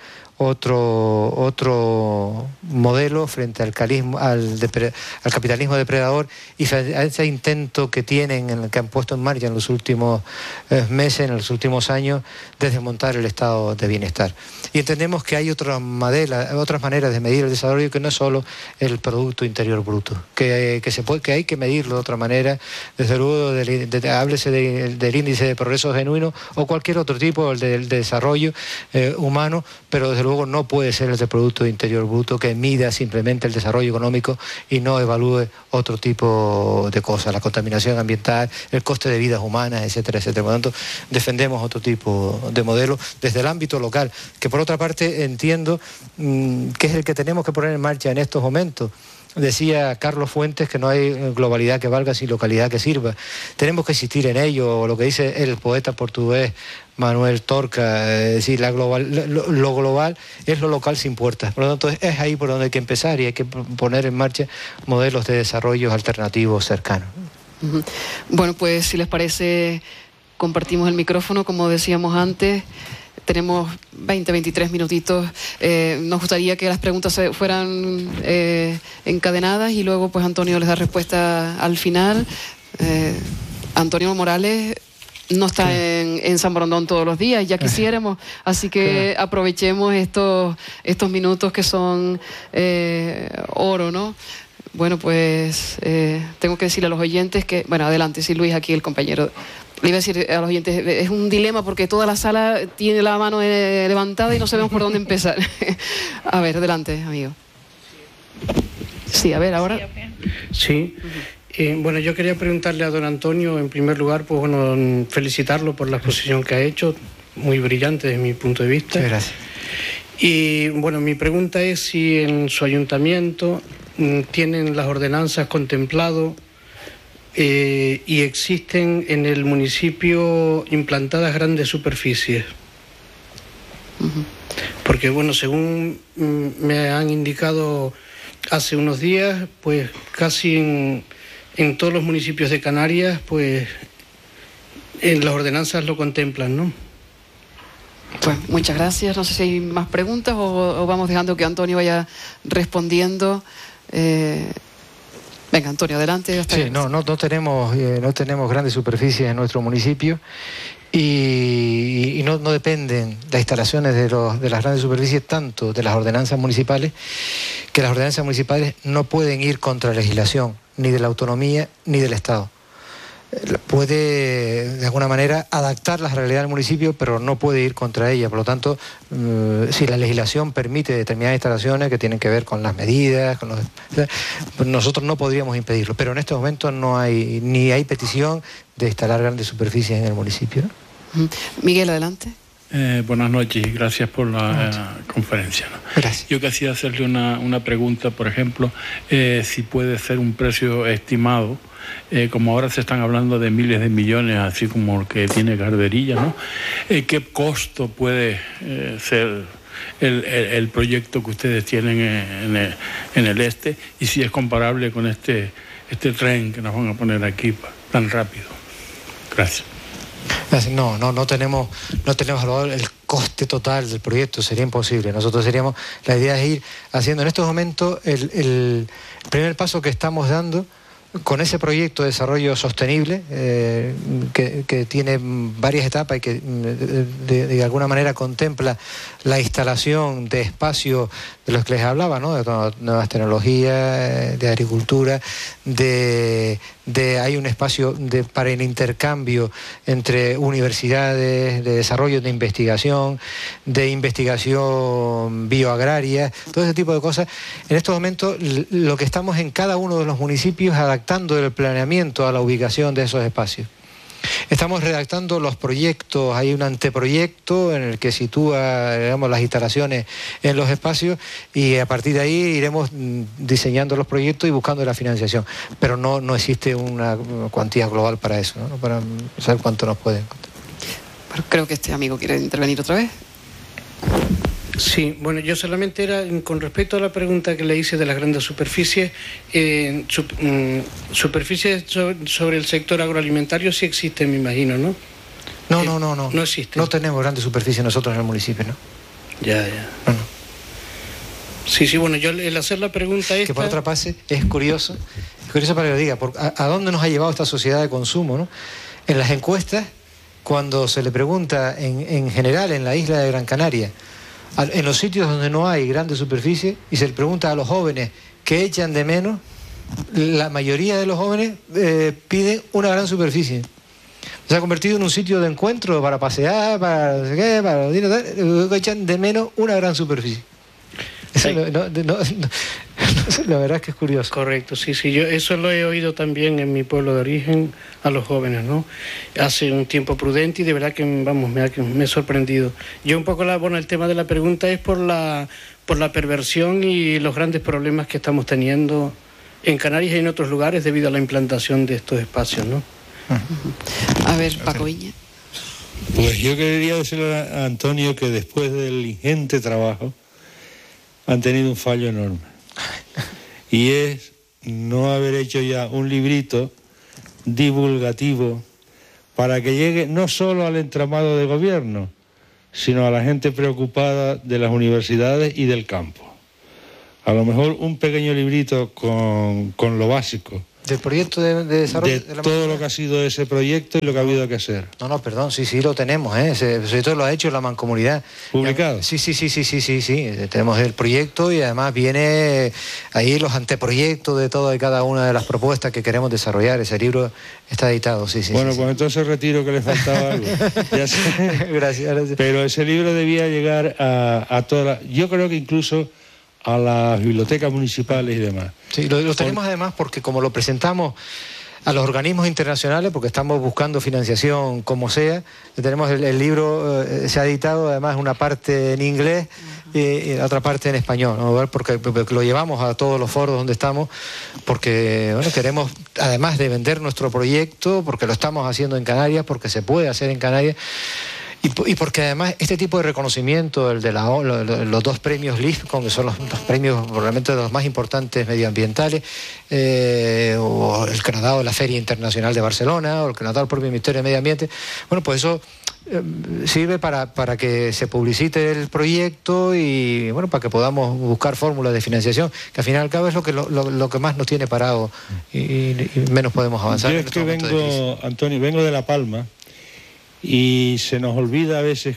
otro modelo frente al capitalismo depredador y a ese intento que tienen, que han puesto en marcha en los últimos meses, en los últimos años, de desmontar el estado de bienestar. Y entendemos que hay otras maneras de medir el desarrollo, que no es solo el Producto Interior Bruto, que hay que medirlo de otra manera, desde luego háblese del índice de progreso genuino o cualquier otro tipo del desarrollo humano, pero desde luego no puede ser el de Producto Interior Bruto, que mida simplemente el desarrollo económico y no evalúe otro tipo de cosas, la contaminación ambiental, el coste de vidas humanas, etcétera, etcétera. Por lo tanto, defendemos otro tipo de modelo desde el ámbito local, que por otra parte entiendo que es el que tenemos que poner en marcha en estos momentos. Decía Carlos Fuentes que no hay globalidad que valga sin localidad que sirva. Tenemos que insistir en ello, o lo que dice el poeta portugués Manuel Torca, es decir, lo global es lo local sin puertas. Por lo tanto, es ahí por donde hay que empezar y hay que poner en marcha modelos de desarrollo alternativos cercanos. Bueno, pues si les parece, compartimos el micrófono, como decíamos antes. Tenemos 23 minutitos. Nos gustaría que las preguntas fueran encadenadas y luego pues Antonio les da respuesta al final. Antonio Morales no está en San Borondón todos los días, ya quisiéramos, así que aprovechemos estos minutos que son oro, ¿no? Bueno, pues tengo que decirle a los oyentes que... Bueno, adelante, sí, Luis, aquí el compañero... Le iba a decir a los oyentes, es un dilema porque toda la sala tiene la mano levantada y no sabemos por dónde empezar. A ver, adelante, amigo. Sí, a ver, ahora... Sí, bueno, yo quería preguntarle a don Antonio, en primer lugar, pues bueno, felicitarlo por la exposición que ha hecho, muy brillante desde mi punto de vista. Muchas gracias. Y bueno, mi pregunta es si en su ayuntamiento tienen las ordenanzas contemplado y existen en el municipio implantadas grandes superficies. Porque bueno, según me han indicado hace unos días, pues casi en todos los municipios de Canarias, pues en las ordenanzas lo contemplan, ¿no? Pues muchas gracias. No sé si hay más preguntas o vamos dejando que Antonio vaya respondiendo. Venga, Antonio, adelante. Sí, no tenemos grandes superficies en nuestro municipio y no dependen las instalaciones de las grandes superficies tanto de las ordenanzas municipales, que las ordenanzas municipales no pueden ir contra la legislación, ni de la autonomía ni del Estado. Puede, de alguna manera, adaptar la realidad del municipio, pero no puede ir contra ella. Por lo tanto, si la legislación permite determinadas instalaciones que tienen que ver con las medidas, nosotros no podríamos impedirlo. Pero en este momento no hay, ni hay petición de instalar grandes superficies en el municipio, ¿no? Miguel, adelante. Buenas noches y gracias por la conferencia, ¿no? Gracias. Yo quería hacerle una pregunta, por ejemplo, si puede ser un precio estimado, como ahora se están hablando de miles de millones, así como el que tiene Garderilla, ¿no? ¿Qué costo puede ser el proyecto que ustedes tienen en el este? Y si es comparable con este tren que nos van a poner aquí tan rápido. Gracias. No tenemos el coste total del proyecto, sería imposible. La idea es ir haciendo en estos momentos el primer paso que estamos dando con ese proyecto de desarrollo sostenible que tiene varias etapas y que de alguna manera contempla la instalación de espacios de los que les hablaba, ¿no? De nuevas tecnologías, de agricultura, hay un espacio para el intercambio entre universidades, de desarrollo de investigación bioagraria, todo ese tipo de cosas. En estos momentos lo que estamos en cada uno de los municipios adaptando el planeamiento a la ubicación de esos espacios. Estamos redactando los proyectos, hay un anteproyecto en el que sitúa, digamos, las instalaciones en los espacios y a partir de ahí iremos diseñando los proyectos y buscando la financiación. Pero no existe una cuantía global para eso, ¿no? Para saber cuánto nos pueden contar. Bueno, creo que este amigo quiere intervenir otra vez. Sí, bueno, yo solamente era con respecto a la pregunta que le hice de las grandes superficies, superficies sobre el sector agroalimentario sí existen, me imagino, ¿no? No. No existe. No tenemos grandes superficies nosotros en el municipio, ¿no? Ya. Bueno. Sí, bueno, yo el hacer la pregunta esta... Que por otra parte es curioso para que lo diga, ¿a dónde nos ha llevado esta sociedad de consumo, ¿no? En las encuestas, cuando se le pregunta en general en la isla de Gran Canaria, en los sitios donde no hay grandes superficies, y se le pregunta a los jóvenes qué echan de menos, la mayoría de los jóvenes piden una gran superficie. Se ha convertido en un sitio de encuentro para pasear, para no sé qué, para los dinos, echan de menos una gran superficie. Eso la verdad es que es curioso. Correcto, sí, yo eso lo he oído también en mi pueblo de origen a los jóvenes, ¿no? Hace un tiempo prudente y de verdad que, vamos, me he sorprendido. Yo un poco, el tema de la pregunta es por la perversión y los grandes problemas que estamos teniendo en Canarias y en otros lugares debido a la implantación de estos espacios, ¿no? A ver, Paco Viña. Pues yo quería decirle a Antonio que después del ingente trabajo han tenido un fallo enorme, y es no haber hecho ya un librito divulgativo para que llegue no solo al entramado de gobierno, sino a la gente preocupada de las universidades y del campo. A lo mejor un pequeño librito con lo básico del proyecto de desarrollo de todo lo que ha sido ese proyecto y lo que ha habido que hacer. No, perdón, sí, lo tenemos, ese proyecto lo ha hecho la Mancomunidad. ¿Publicado? Sí, tenemos el proyecto y además viene ahí los anteproyectos de toda y cada una de las propuestas que queremos desarrollar. Ese libro está editado, sí. Bueno, pues entonces retiro que le faltaba algo. Ya sé. Gracias. Pero ese libro debía llegar a todas yo creo que incluso a las bibliotecas municipales y demás. Sí, lo tenemos además porque como lo presentamos a los organismos internacionales, porque estamos buscando financiación como sea, tenemos el libro, se ha editado además una parte en inglés y otra parte en español, ¿no? porque lo llevamos a todos los foros donde estamos, porque queremos, además de vender nuestro proyecto, porque lo estamos haciendo en Canarias, porque se puede hacer en Canarias, y porque además este tipo de reconocimiento, el de los dos premios LIF, que son los premios probablemente los más importantes medioambientales, o el que nos ha dado la Feria Internacional de Barcelona, o el que nos ha dado el propio Ministerio de Medio Ambiente, bueno, pues eso sirve para que se publicite el proyecto y bueno, para que podamos buscar fórmulas de financiación, que al fin y al cabo es lo que más nos tiene parado y menos podemos avanzar. Yo es que vengo, Antonio, vengo de La Palma, y se nos olvida a veces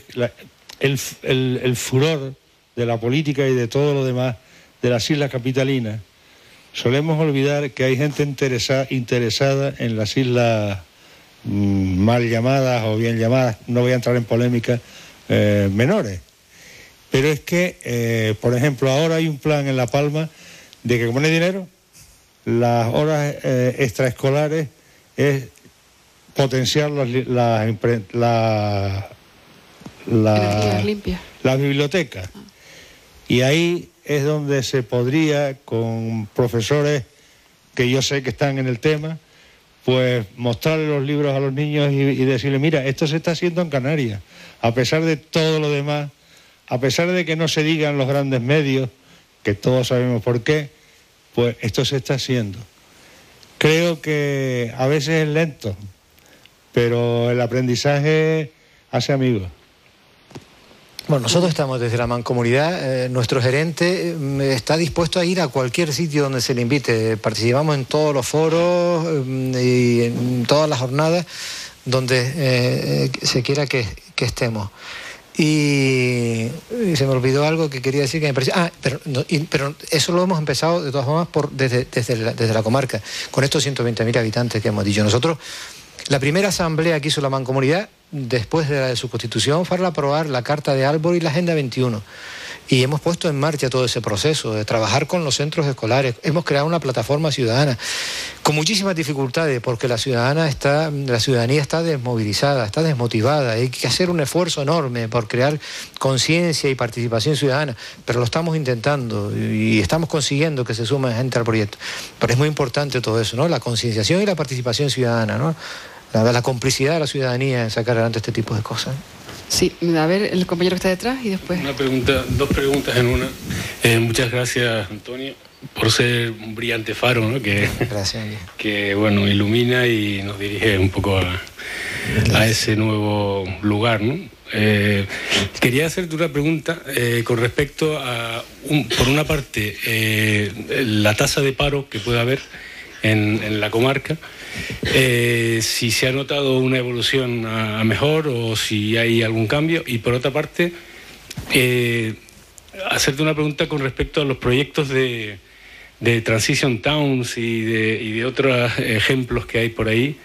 el furor de la política y de todo lo demás de las islas capitalinas. Solemos olvidar que hay gente interesada en las islas mal llamadas o bien llamadas, no voy a entrar en polémica, menores. Pero es que, por ejemplo, ahora hay un plan en La Palma de que como no hay dinero, las horas extraescolares es potenciar energías limpias, las bibliotecas. Y ahí es donde se podría, con profesores que yo sé que están en el tema, pues mostrarle los libros a los niños y decirle, mira, esto se está haciendo en Canarias, a pesar de todo lo demás, a pesar de que no se digan los grandes medios, que todos sabemos por qué, pues esto se está haciendo. Creo que a veces es lento, pero el aprendizaje hace amigos. Bueno, nosotros estamos desde la Mancomunidad, nuestro gerente está dispuesto a ir a cualquier sitio donde se le invite. Participamos en todos los foros y en todas las jornadas donde se quiera que estemos. Y se me olvidó algo que quería decir que me pareció... pero eso lo hemos empezado de todas formas desde la comarca, con estos 120.000 habitantes que hemos dicho. Nosotros, la primera asamblea que hizo la Mancomunidad, después de su constitución, fue para aprobar la Carta de Aalborg y la Agenda 21. Y hemos puesto en marcha todo ese proceso de trabajar con los centros escolares. Hemos creado una plataforma ciudadana con muchísimas dificultades porque la ciudadanía está desmovilizada, está desmotivada. Hay que hacer un esfuerzo enorme por crear conciencia y participación ciudadana, pero lo estamos intentando y estamos consiguiendo que se sume gente al proyecto. Pero es muy importante todo eso, ¿no? La concienciación y la participación ciudadana, ¿no? La complicidad de la ciudadanía en sacar adelante este tipo de cosas. Sí, a ver, el compañero que está detrás y después... Dos preguntas en una. Muchas gracias, Antonio, por ser un brillante faro, ¿no? Gracias. Que, bueno, ilumina y nos dirige un poco a ese nuevo lugar, ¿no? Quería hacerte una pregunta con respecto a, por una parte, la tasa de paro que puede haber en la comarca, si se ha notado una evolución a mejor o si hay algún cambio, y por otra parte, hacerte una pregunta con respecto a los proyectos de Transition Towns y de otros ejemplos que hay por ahí,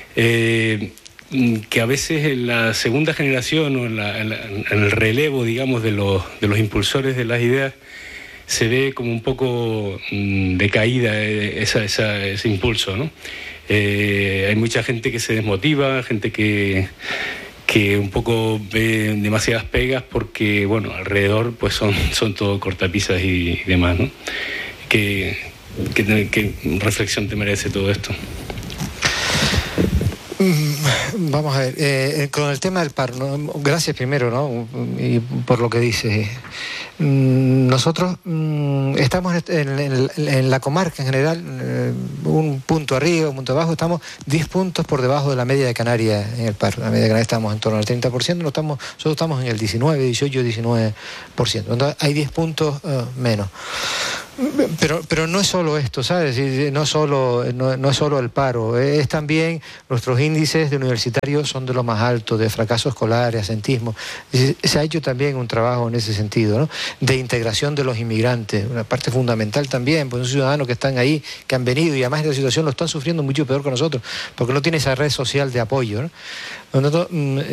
que a veces en la segunda generación o en el relevo, digamos, de los impulsores de las ideas, se ve como un poco decaída ese impulso, ¿no? Hay mucha gente que se desmotiva, gente que un poco ve demasiadas pegas porque, bueno, alrededor pues son todo cortapisas y demás, ¿no? ¿Qué reflexión te merece todo esto? Vamos a ver, con el tema del paro, ¿no? Gracias primero, ¿no? Y por lo que dices. Nosotros estamos en la comarca en general, un punto arriba, un punto abajo, estamos 10 puntos por debajo de la media de Canarias en el paro. La media de Canarias estamos en torno al 30%, nosotros estamos en el 19, 18, 19%. Entonces hay 10 puntos menos. Pero no es solo esto, ¿sabes? No es solo el paro, es también nuestros índices de universitarios son de los más altos, de fracaso escolar, asentismo. Se ha hecho también un trabajo en ese sentido, ¿no? De integración de los inmigrantes, una parte fundamental también, pues son ciudadanos que están ahí, que han venido y además de la situación lo están sufriendo mucho peor que nosotros, porque no tiene esa red social de apoyo, ¿no? Nosotros,